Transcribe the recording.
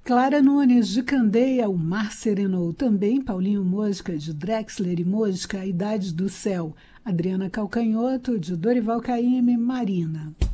Clara Nunes, de Candeia, O Mar Serenou. Também Paulinho Mosca, de Drexler e Mosca, A Idade do Céu. Adriana Calcanhoto, de Dorival Caymmi, Marina.